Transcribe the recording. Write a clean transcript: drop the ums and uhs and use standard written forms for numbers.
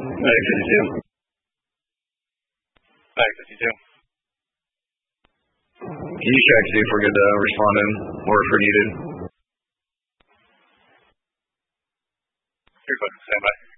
Thanks, 52. Thanks, 52. Can you check to see if we're good to respond in or if we're needed? Stand by.